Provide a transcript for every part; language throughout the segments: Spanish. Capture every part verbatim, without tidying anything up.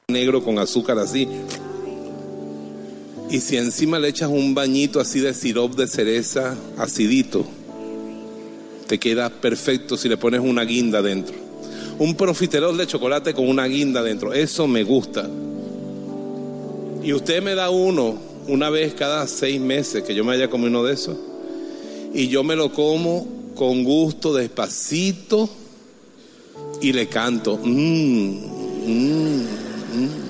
negro con azúcar así. Y si encima le echas un bañito así de sirope de cereza acidito, te queda perfecto si le pones una guinda dentro. Un profiterol de chocolate con una guinda dentro, eso me gusta. Y usted me da uno una vez cada seis meses que yo me haya comido uno de esos, y yo me lo como con gusto, despacito, y le canto. Mmm, mmm, mmm.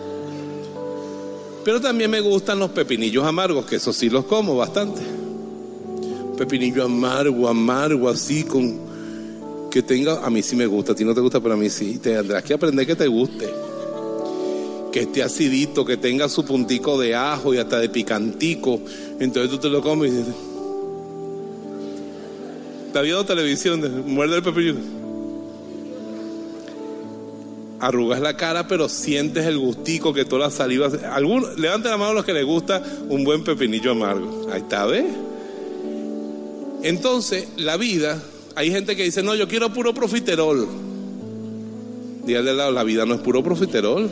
Pero también me gustan los pepinillos amargos, que esos sí los como bastante. Pepinillo amargo, amargo, así con... que tenga... A mí sí me gusta, a ti no te gusta, pero a mí sí. Tendrás que aprender que te guste. Que esté acidito, que tenga su puntico de ajo y hasta de picantico. Entonces tú te lo comes y dices... ¿Estás viendo televisión? Muerde el pepinillo. Arrugas la cara, pero sientes el gustico que toda la saliva... Algunos, levanten la mano a los que les gusta un buen pepinillo amargo. Ahí está, ¿ves? Entonces, la vida... Hay gente que dice, no, yo quiero puro profiterol. Dígale al lado, la vida no es puro profiterol.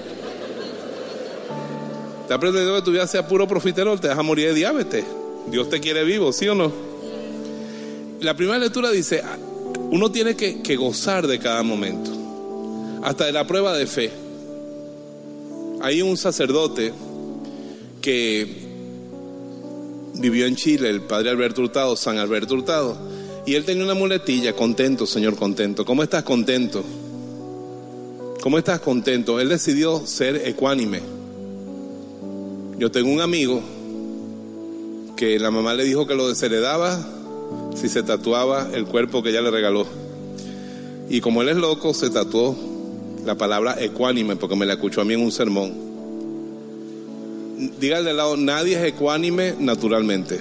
¿Te has aprendido que tu vida sea puro profiterol? Te vas a morir de diabetes. Dios te quiere vivo, ¿sí o no? La primera lectura dice, uno tiene que, que gozar de cada momento. Hasta de la prueba de fe. Hay un sacerdote que vivió en Chile, el padre Alberto Hurtado, San Alberto Hurtado, y él tenía una muletilla: contento, Señor, contento. ¿Cómo estás contento? ¿Cómo estás contento? Él decidió ser ecuánime. Yo tengo un amigo que la mamá le dijo que lo desheredaba si se tatuaba el cuerpo que ella le regaló. Y como él es loco, se tatuó la palabra ecuánime, porque me la escuchó a mí en un sermón. Dígale al lado, nadie es ecuánime naturalmente.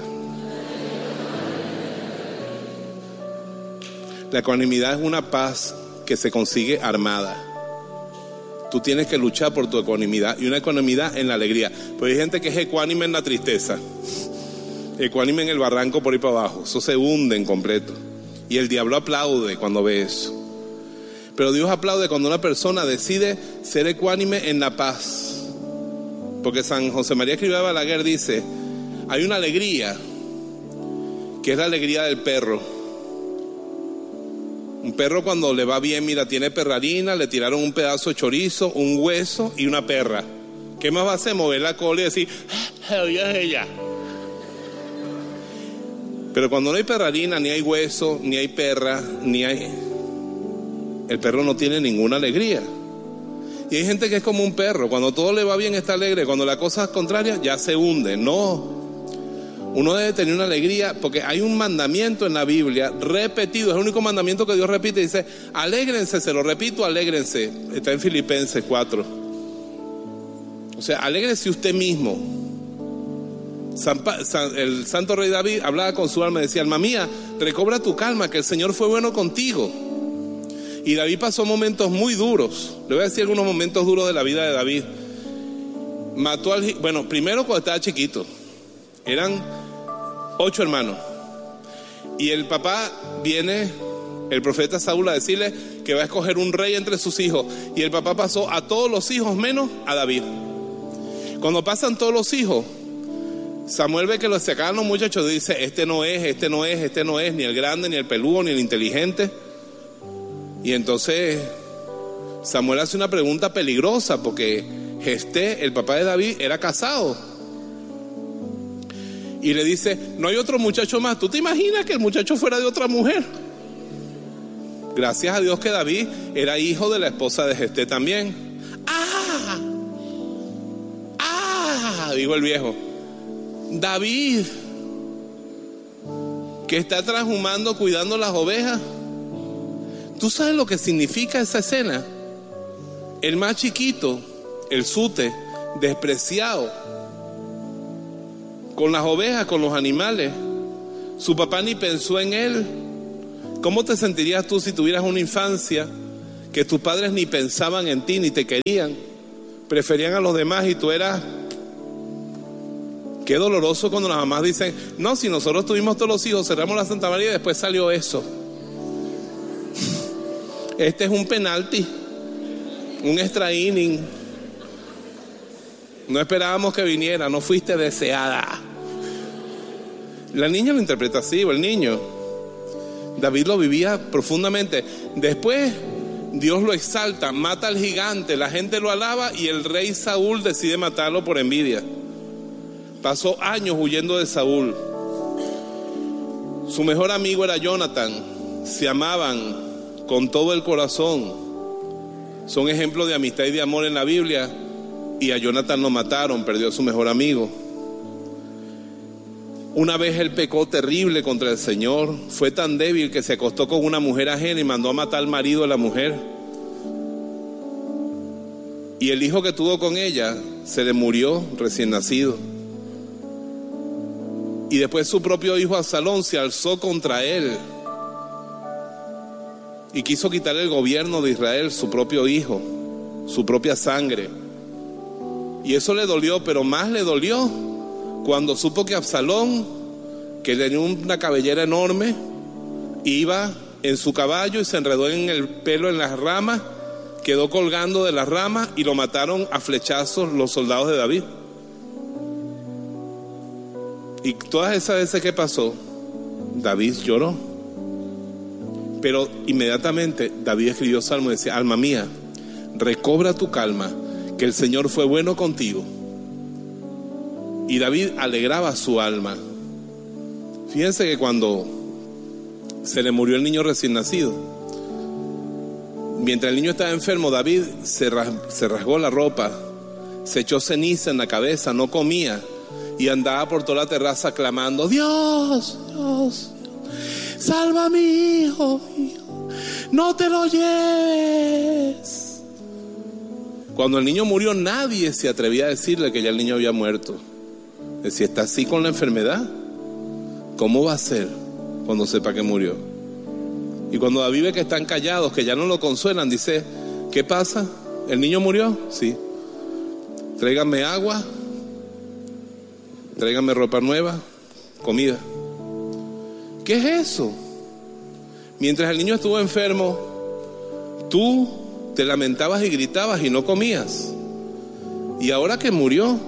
La ecuanimidad es una paz que se consigue armada. Tú tienes que luchar por tu ecuanimidad, y una ecuanimidad en la alegría. Pero hay gente que es ecuánime en la tristeza, ecuánime en el barranco por ir para abajo. Eso se hunde en completo. Y el diablo aplaude cuando ve eso. Pero Dios aplaude cuando una persona decide ser ecuánime en la paz. Porque San José María Escrivá de Balaguer dice, hay una alegría que es la alegría del perro. Un perro cuando le va bien, mira, tiene perrarina, le tiraron un pedazo de chorizo, un hueso y una perra. ¿Qué más va a hacer? Mover la cola y decir, ella es ella. Pero cuando no hay perrarina, ni hay hueso, ni hay perra, ni hay... el perro no tiene ninguna alegría. Y hay gente que es como un perro, cuando todo le va bien está alegre, cuando la cosa es contraria ya se hunde. No, uno debe tener una alegría, porque hay un mandamiento en la Biblia repetido, es el único mandamiento que Dios repite, dice, alégrense, se lo repito, alégrense. Está en Filipenses cuatro. O sea, alégrese usted mismo. San, San, el santo rey David hablaba con su alma y decía, alma mía, recobra tu calma, que el Señor fue bueno contigo. Y David pasó momentos muy duros. Le voy a decir algunos momentos duros de la vida de David. Mató al... Bueno, primero cuando estaba chiquito. Eran ocho hermanos. Y el papá viene, el profeta Saúl, a decirle que va a escoger un rey entre sus hijos. Y el papá pasó a todos los hijos menos a David. Cuando pasan todos los hijos, Samuel ve que los sacaban los muchachos, dice, este no es, este no es, este no es, ni el grande, ni el peludo, ni el inteligente. Y entonces Samuel hace una pregunta peligrosa, porque Gesté, el papá de David, era casado. Y le dice, no hay otro muchacho más. ¿Tú te imaginas que el muchacho fuera de otra mujer? Gracias a Dios que David era hijo de la esposa de Gesté también. ¡Ah! ¡Ah! Dijo el viejo. David, que está transhumando cuidando las ovejas. ¿Tú sabes lo que significa esa escena? El más chiquito, el sute, despreciado, con las ovejas, con los animales. Su papá ni pensó en él. ¿Cómo te sentirías tú si tuvieras una infancia que tus padres ni pensaban en ti, ni te querían, preferían a los demás y tú eras... Qué doloroso cuando las mamás dicen, no, si nosotros tuvimos todos los hijos, cerramos la Santa María y después salió eso. Este es un penalti, un extra inning. No esperábamos que viniera, no fuiste deseada. La niña lo interpreta así, o el niño. David lo vivía profundamente. Después Dios lo exalta, mata al gigante, la gente lo alaba y el rey Saúl decide matarlo por envidia. Pasó años huyendo de Saúl. Su mejor amigo era Jonathan. Se amaban con todo el corazón. Son ejemplos de amistad y de amor en la Biblia. Y a Jonathan lo mataron, perdió a su mejor amigo. Una vez él pecó terrible contra el Señor. Fue tan débil que se acostó con una mujer ajena y mandó a matar al marido de la mujer. Y el hijo que tuvo con ella se le murió recién nacido. Y después su propio hijo Absalón se alzó contra él y quiso quitarle el gobierno de Israel, su propio hijo, su propia sangre. Y eso le dolió, pero más le dolió cuando supo que Absalón, que tenía una cabellera enorme, iba en su caballo y se enredó en el pelo en las ramas, quedó colgando de las ramas y lo mataron a flechazos los soldados de David. Y todas esas veces que pasó, David lloró. Pero inmediatamente David escribió salmo y decía: alma mía, recobra tu calma, que el Señor fue bueno contigo. Y David alegraba su alma. Fíjense que cuando se le murió el niño recién nacido, mientras el niño estaba enfermo, David se, ras, se rasgó la ropa, se echó ceniza en la cabeza, no comía y andaba por toda la terraza clamando: Dios, Dios, salva a mi hijo, hijo, no te lo lleves. Cuando el niño murió, nadie se atrevía a decirle que ya el niño había muerto. Si está así con la enfermedad, ¿cómo va a ser cuando sepa que murió? Y cuando David ve que están callados, que ya no lo consuelan, dice: ¿qué pasa? ¿El niño murió? Sí. Tráiganme agua, tráiganme ropa nueva, comida. ¿Qué es eso? Mientras el niño estuvo enfermo, tú te lamentabas y gritabas y no comías. Y ahora que murió,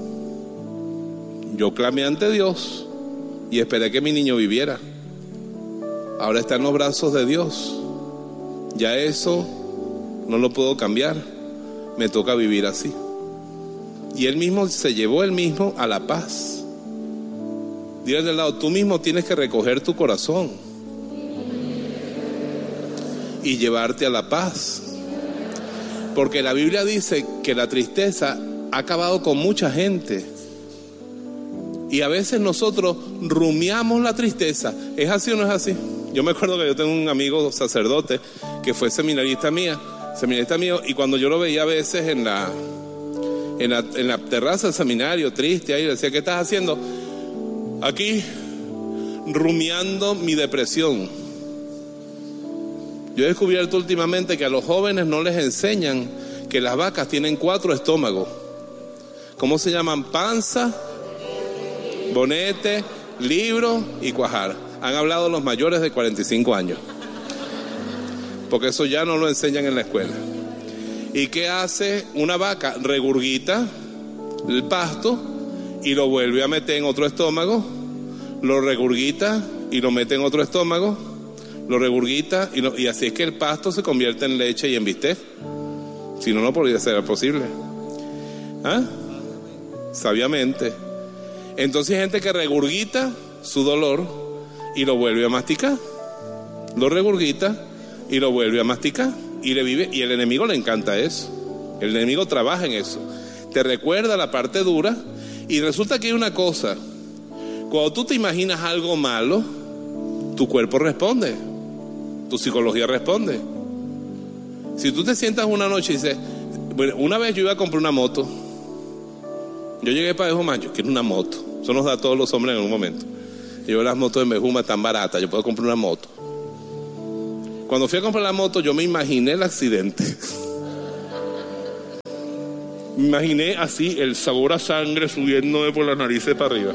yo clamé ante Dios y esperé que mi niño viviera. Ahora está en los brazos de Dios. Ya eso no lo puedo cambiar. Me toca vivir así. Y él mismo se llevó él mismo a la paz. Dile al lado: tú mismo tienes que recoger tu corazón y llevarte a la paz. Porque la Biblia dice que la tristeza ha acabado con mucha gente. Y a veces nosotros rumiamos la tristeza. ¿Es así o no es así? Yo me acuerdo que yo tengo un amigo sacerdote que fue seminarista mía, seminarista mío, y cuando yo lo veía a veces en la, en la, en la terraza del seminario, triste, ahí decía: ¿qué estás haciendo? Aquí, rumiando mi depresión. Yo he descubierto últimamente que a los jóvenes no les enseñan que las vacas tienen cuatro estómagos. ¿Cómo se llaman? Panza, bonete, libro y cuajar. Han hablado los mayores de cuarenta y cinco años, porque eso ya no lo enseñan en la escuela. ¿Y qué hace una vaca? Regurgita el pasto y lo vuelve a meter en otro estómago, lo regurgita y lo mete en otro estómago, lo regurgita y, lo, y así es que el pasto se convierte en leche y en bistec. Si no, no podría ser posible. ¿Ah? Sabiamente. Entonces hay gente que regurgita su dolor y lo vuelve a masticar, lo regurgita y lo vuelve a masticar y le vive. Y el enemigo le encanta eso. El enemigo trabaja en eso, te recuerda la parte dura. Y resulta que hay una cosa: cuando tú te imaginas algo malo, tu cuerpo responde, tu psicología responde. Si tú te sientas una noche y dices: bueno, una vez yo iba a comprar una moto, yo llegué para Bejuma, yo quiero una moto. Eso nos da a todos los hombres en algún momento. Yo, las motos de Bejuma tan baratas, yo puedo comprar una moto. Cuando fui a comprar la moto, yo me imaginé el accidente. Me imaginé así, el sabor a sangre subiéndome por las narices para arriba.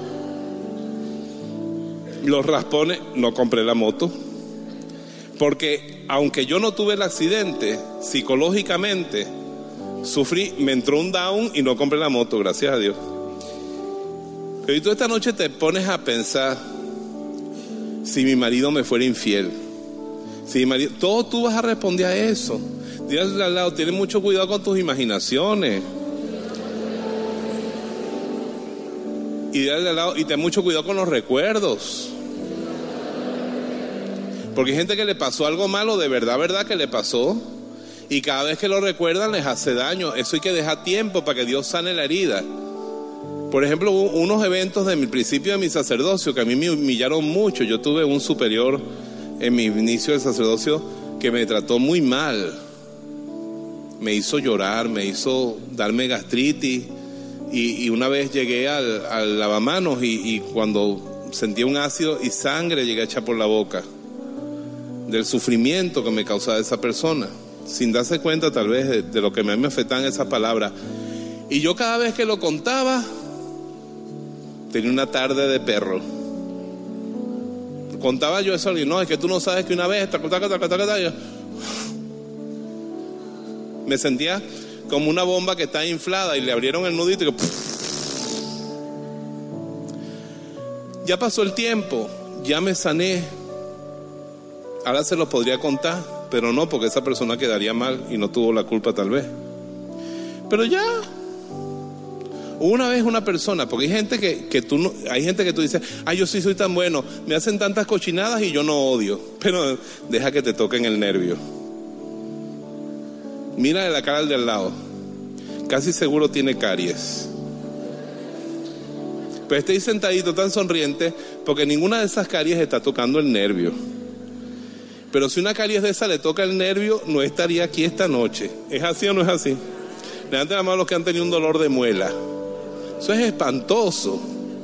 Los raspones, no compré la moto. Porque aunque yo no tuve el accidente, psicológicamente Sufrí, me entró un down y no compré la moto, gracias a Dios. Pero tú esta noche te pones a pensar, si mi marido me fuera infiel, si mi marido, todo tú vas a responder a eso. Dile al lado, ten mucho cuidado con tus imaginaciones. Y dile al lado, y ten mucho cuidado con los recuerdos. Porque hay gente que le pasó algo malo, de verdad, verdad que le pasó, y cada vez que lo recuerdan les hace daño. Eso hay que dejar tiempo para que Dios sane la herida. Por ejemplo, hubo unos eventos de mi principio de mi sacerdocio que a mí me humillaron mucho. Yo tuve un superior en mi inicio del sacerdocio que me trató muy mal. Me hizo llorar, me hizo darme gastritis. Y, y una vez llegué al, al lavamanos y, y cuando sentía un ácido y sangre llegué a echar por la boca del sufrimiento que me causaba esa persona, sin darse cuenta tal vez de, de lo que me, me afectaban esas palabras. Y yo cada vez que lo contaba tenía una tarde de perro. Contaba yo eso a alguien, no, es que tú no sabes que una vez taca, taca, taca, taca, taca. Me sentía como una bomba que está inflada y le abrieron el nudito y que... Ya pasó el tiempo, ya me sané. Ahora se lo podría contar, pero no, porque esa persona quedaría mal y no tuvo la culpa tal vez. Pero ya. Hubo una vez una persona, porque hay gente que, que tú no, hay gente que tú dices, ay, yo sí soy tan bueno, me hacen tantas cochinadas y yo no odio. Pero deja que te toquen el nervio. Mira la cara al de al lado. Casi seguro tiene caries. Pero está ahí sentadito tan sonriente porque ninguna de esas caries está tocando el nervio. Pero si una caries de esa le toca el nervio, no estaría aquí esta noche. ¿Es así o no es así? Levanten la mano los que han tenido un dolor de muela. Eso es espantoso.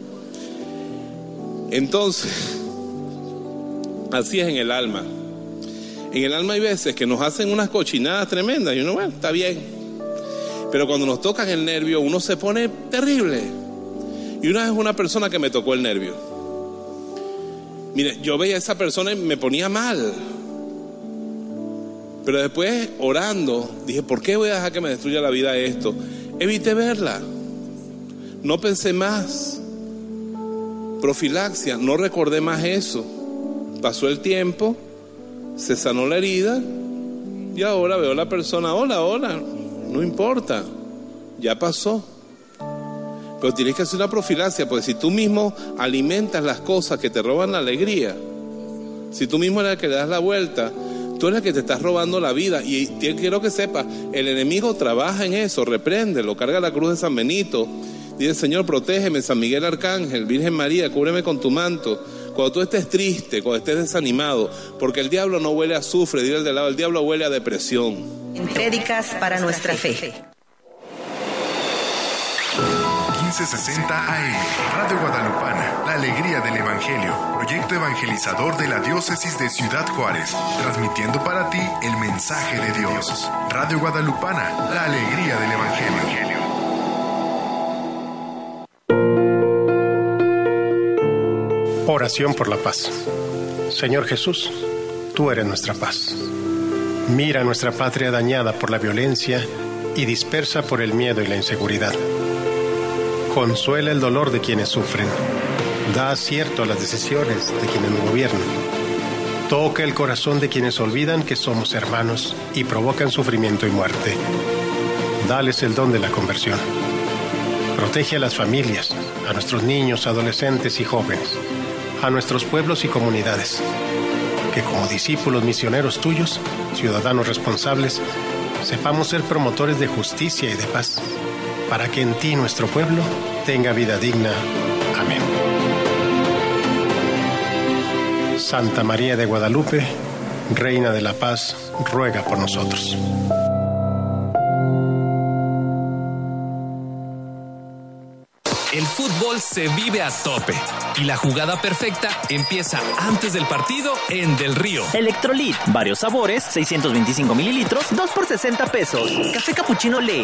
Entonces, así es en el alma. En el alma hay veces que nos hacen unas cochinadas tremendas y uno, bueno, está bien. Pero cuando nos tocan el nervio, uno se pone terrible. Y una vez una persona que me tocó el nervio. Mire, yo veía a esa persona y me ponía mal. Pero después, orando, dije, ¿por qué voy a dejar que me destruya la vida esto? Evité verla. No pensé más. Profilaxia, no recordé más eso. Pasó el tiempo, se sanó la herida y ahora veo a la persona, hola, hola, no importa, ya pasó. Pero tienes que hacer una profilaxia, porque si tú mismo alimentas las cosas que te roban la alegría, si tú mismo eres el que le das la vuelta, tú eres el que te estás robando la vida. Y quiero que sepas, el enemigo trabaja en eso, repréndelo, carga la cruz de San Benito, dice, Señor, protégeme, San Miguel Arcángel, Virgen María, cúbreme con tu manto. Cuando tú estés triste, cuando estés desanimado, porque el diablo no huele a azufre, dile al de lado, el diablo huele a depresión. En Prédicas para nuestra fe. quince sesenta A M, Radio Guadalupana, la alegría del Evangelio, proyecto evangelizador de la diócesis de Ciudad Juárez, transmitiendo para ti el mensaje de Dios. Radio Guadalupana, la alegría del Evangelio. Oración por la paz. Señor Jesús, tú eres nuestra paz. Mira nuestra patria dañada por la violencia y dispersa por el miedo y la inseguridad. Consuela el dolor de quienes sufren. Da acierto a las decisiones de quienes nos gobiernan. Toca el corazón de quienes olvidan que somos hermanos y provocan sufrimiento y muerte. Dales el don de la conversión. Protege a las familias, a nuestros niños, adolescentes y jóvenes, a nuestros pueblos y comunidades, que como discípulos misioneros tuyos, ciudadanos responsables, sepamos ser promotores de justicia y de paz, para que en ti nuestro pueblo tenga vida digna. Amén. Santa María de Guadalupe, Reina de la Paz, ruega por nosotros. El fútbol se vive a tope y la jugada perfecta empieza antes del partido en Del Río. Electrolit, varios sabores, seiscientos veinticinco mililitros, dos por sesenta pesos. Café Capuchino Lee,